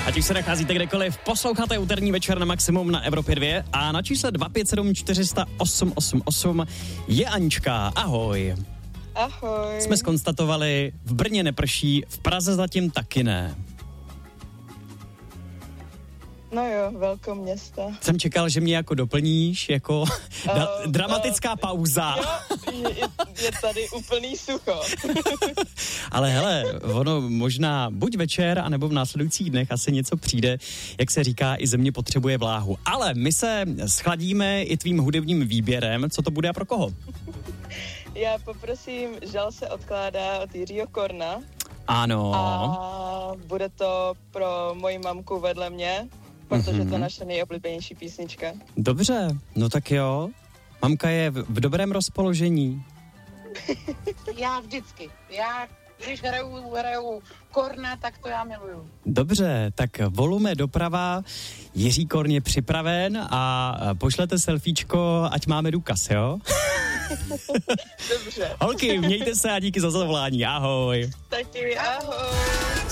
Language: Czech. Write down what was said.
Ať už se nacházíte kdekoliv, posloucháte úterní večer na Maximum na Evropě 2 a na čísle 257 400 888 je Anička. Ahoj. Ahoj. Jsme zkonstatovali, v Brně neprší, v Praze zatím taky ne. No jo, velkoměsto. Jsem čekal, že mě jako doplníš, jako dramatická pauza. Jo, je tady úplný sucho. Ale hele, ono možná buď večer, anebo v následujících dnech asi něco přijde, jak se říká, i země potřebuje vláhu. Ale my se schladíme i tvým hudebním výběrem. Co to bude a pro koho? Já poprosím, Žal se odkládá od Jiřího Korna. Ano. A bude to pro moji mamku vedle mě, protože to je naše nejoblíbenější písnička. Dobře, no tak jo. Mamka je v dobrém rozpoložení. Já vždycky. Když hraju Korna, tak to já miluju. Dobře, tak volume doprava, Jiří Korn je připraven a pošlete selfiečko, ať máme důkaz, jo? Dobře. Holky, mějte se a díky za zavolání, ahoj. Taky ahoj.